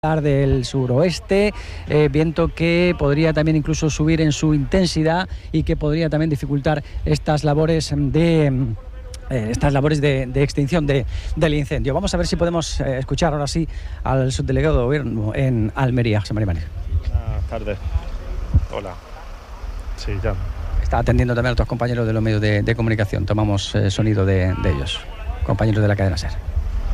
del suroeste, viento que podría también incluso subir en su intensidad y que podría también dificultar estas labores de extinción del incendio. Vamos a ver si podemos escuchar ahora sí al subdelegado de gobierno en Almería, José María María. Buenas tardes. Hola. Sí, ya. Está atendiendo también a otros compañeros de los medios de comunicación. Tomamos sonido de ellos, compañeros de la cadena SER.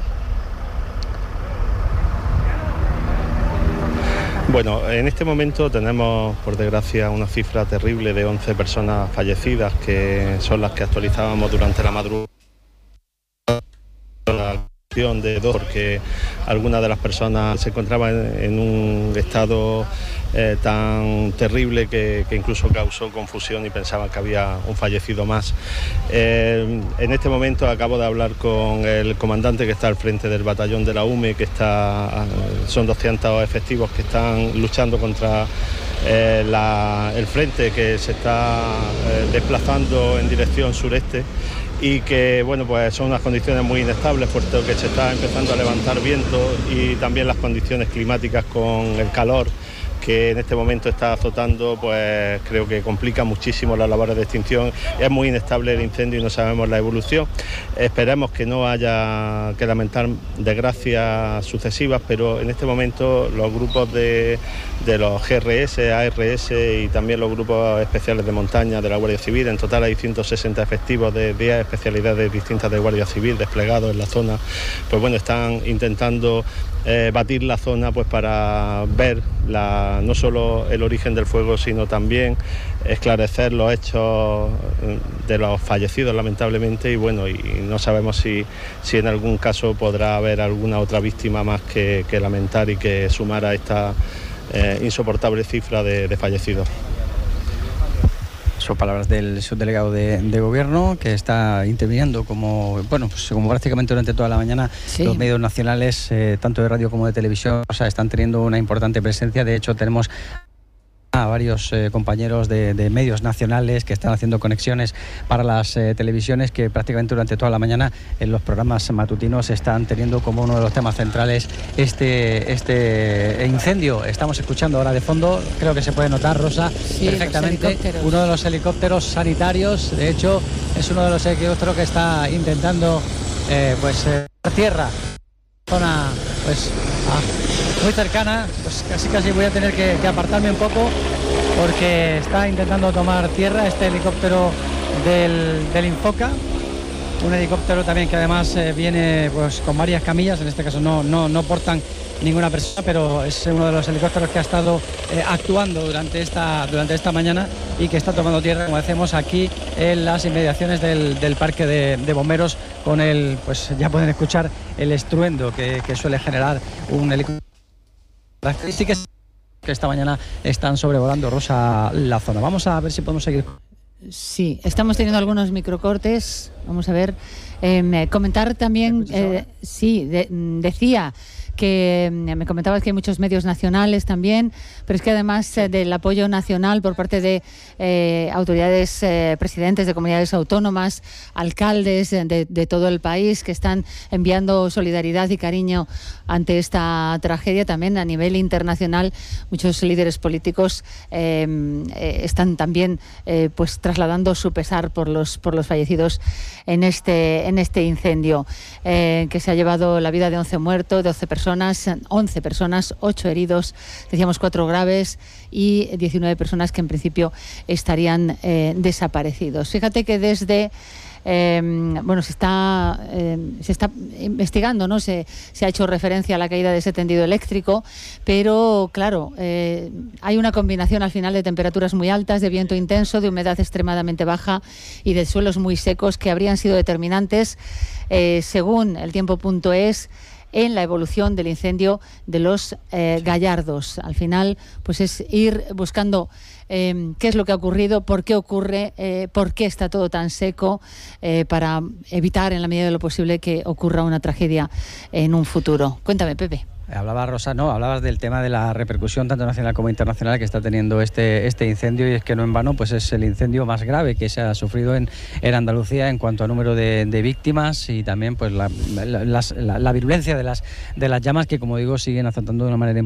Bueno, en este momento tenemos, por desgracia, una cifra terrible de 11 personas fallecidas, que son las que actualizábamos durante la madrugada de dos, porque algunas de las personas se encontraban en un estado tan terrible que incluso causó confusión y pensaban que había un fallecido más. En este momento acabo de hablar con el comandante que está al frente del batallón de la UME, son 200 efectivos que están luchando contra el frente que se está desplazando en dirección sureste, y que bueno, pues son unas condiciones muy inestables, puesto que se está empezando a levantar viento, y también las condiciones climáticas con el calor que en este momento está azotando, pues creo que complica muchísimo las labores de extinción. Es muy inestable el incendio y no sabemos la evolución. Esperemos que no haya que lamentar desgracias sucesivas, pero en este momento los grupos de los GRS, ARS y también los grupos especiales de montaña de la Guardia Civil, en total hay 160 efectivos de 10 especialidades distintas de Guardia Civil desplegados en la zona, pues bueno, están intentando batir la zona, pues para ver no solo el origen del fuego, sino también esclarecer los hechos de los fallecidos, lamentablemente, y bueno, y no sabemos si en algún caso podrá haber alguna otra víctima más que lamentar y que sumar a esta insoportable cifra de fallecidos. Son palabras del subdelegado de gobierno, que está interviniendo como prácticamente durante toda la mañana. Sí. Los medios nacionales, tanto de radio como de televisión, están teniendo una importante presencia. De hecho, tenemos a varios compañeros de medios nacionales que están haciendo conexiones para las televisiones, que prácticamente durante toda la mañana en los programas matutinos están teniendo como uno de los temas centrales este incendio. Estamos escuchando ahora de fondo, creo que se puede notar, Rosa, sí, perfectamente, uno de los helicópteros sanitarios. De hecho, es uno de los helicópteros que está intentando tierra, zona muy cercana. Pues casi voy a tener que apartarme un poco, porque está intentando tomar tierra este helicóptero del Infoca, un helicóptero también que además viene pues con varias camillas. En este caso no portan ninguna persona, pero es uno de los helicópteros que ha estado actuando durante esta mañana y que está tomando tierra, como decimos, aquí en las inmediaciones del parque de bomberos, con pues ya pueden escuchar el estruendo que suele generar un helicóptero. Características que esta mañana están sobrevolando, Rosa, la zona. Vamos a ver si podemos seguir. Sí, estamos teniendo algunos microcortes. Vamos a ver. Comentar también, decía que me comentabas que hay muchos medios nacionales también, pero es que además del apoyo nacional por parte de autoridades, presidentes de comunidades autónomas, alcaldes de todo el país, que están enviando solidaridad y cariño ante esta tragedia, también a nivel internacional muchos líderes políticos están también pues trasladando su pesar por los fallecidos en este incendio que se ha llevado la vida de 11 muertos, de 11 personas, 8 heridos, decíamos 4 graves, y 19 personas que en principio estarían desaparecidos. Fíjate que desde se está investigando, ¿no? Se ha hecho referencia a la caída de ese tendido eléctrico, pero claro, hay una combinación al final de temperaturas muy altas, de viento intenso, de humedad extremadamente baja y de suelos muy secos, que habrían sido determinantes, según el tiempo.es, en la evolución del incendio de los Gallardos. Al final, pues es ir buscando qué es lo que ha ocurrido, por qué ocurre, por qué está todo tan seco, para evitar en la medida de lo posible que ocurra una tragedia en un futuro. Cuéntame, Pepe. Hablabas del tema de la repercusión tanto nacional como internacional que está teniendo este incendio, y es que no en vano pues es el incendio más grave que se ha sufrido en Andalucía en cuanto a número de víctimas, y también pues la virulencia de las llamas, que como digo siguen azotando de una manera